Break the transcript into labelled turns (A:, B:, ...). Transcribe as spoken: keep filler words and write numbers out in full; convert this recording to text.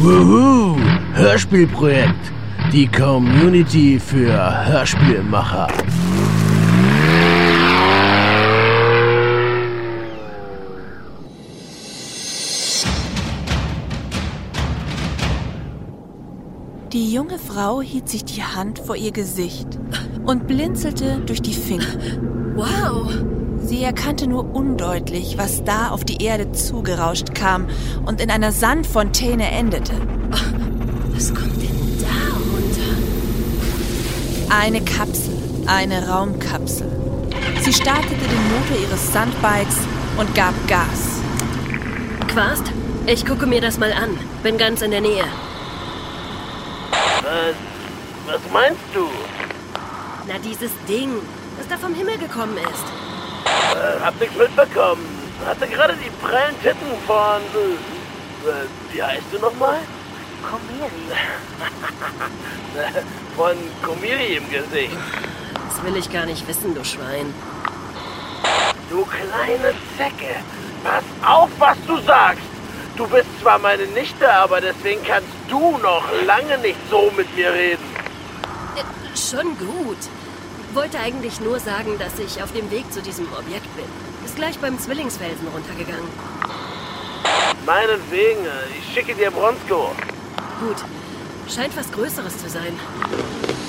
A: Wuhu! Hörspielprojekt. Die Community für Hörspielmacher.
B: Die junge Frau hielt sich die Hand vor ihr Gesicht und blinzelte durch die Finger.
C: Wow!
B: Sie erkannte nur undeutlich, was da auf die Erde zugerauscht kam und in einer Sandfontäne endete.
C: Was kommt denn da runter?
B: Eine Kapsel, eine Raumkapsel. Sie startete den Motor ihres Sandbikes und gab Gas.
C: Quast, ich gucke mir das mal an. Bin ganz in der Nähe.
A: Was, was meinst du?
C: Na, dieses Ding, das da vom Himmel gekommen ist.
A: Äh, hab nichts mitbekommen. Hatte gerade die prallen Titten von... Äh, wie heißt du nochmal?
C: Komiri.
A: Von Komiri im Gesicht.
C: Das will ich gar nicht wissen, du Schwein.
A: Du kleine Zecke. Pass auf, was du sagst. Du bist zwar meine Nichte, aber deswegen kannst du noch lange nicht so mit mir reden.
C: Äh, schon gut. Wollte eigentlich nur sagen, dass ich auf dem Weg zu diesem Objekt bin. Ist gleich beim Zwillingsfelsen runtergegangen.
A: Meinetwegen, ich schicke dir Bronsko.
C: Gut. Scheint was Größeres zu sein.